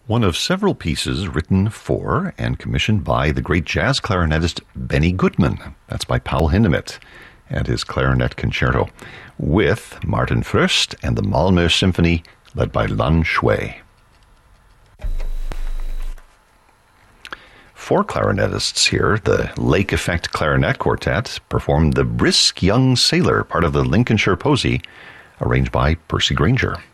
One of several pieces written for and commissioned by the great jazz clarinetist Benny Goodman. That's by Paul Hindemith and his Clarinet Concerto, with Martin Fröst and the Malmö Symphony, led by Lan Shui. Four clarinetists here, the Lake Effect Clarinet Quartet, performed The Brisk Young Sailor, part of the Lincolnshire Posy, arranged by Percy Grainger.